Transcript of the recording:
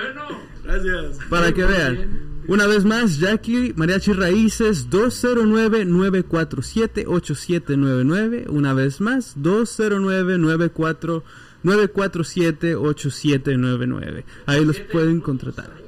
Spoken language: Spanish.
Gracias. Para que vean. Una vez más, Jackie, Mariachi Raíces, 209-947-8799. Una vez más, 209-947-8799. Ahí los pueden contratar.